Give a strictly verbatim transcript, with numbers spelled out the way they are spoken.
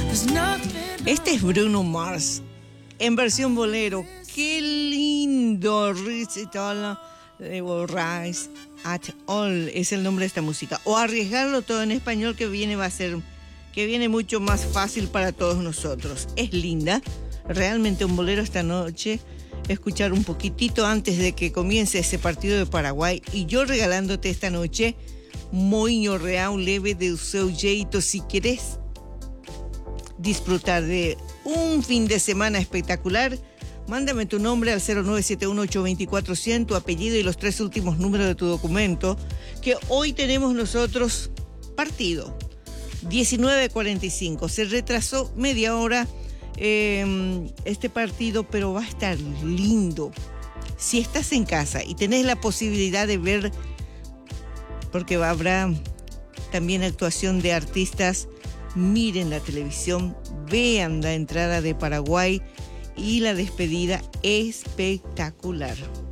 Este es Bruno Mars, en versión bolero. ¡Qué lindo! Recital de Rise at All es el nombre de esta música. O Arriesgarlo Todo en español, que viene va a ser, que viene mucho más fácil para todos nosotros. Es linda, realmente un bolero esta noche. Escuchar un poquitito antes de que comience ese partido de Paraguay, y yo regalándote esta noche Moinho Real leve del seu jeito. Si querés disfrutar de un fin de semana espectacular, mándame tu nombre al cero nueve siete uno ocho dos cuatro cero cero, tu apellido y los tres últimos números de tu documento, que hoy tenemos nosotros partido. diecinueve cuarenta y cinco, se retrasó media hora eh, este partido, pero va a estar lindo. Si estás en casa y tenés la posibilidad de ver, porque habrá también actuación de artistas, miren la televisión, vean la entrada de Paraguay y la despedida espectacular.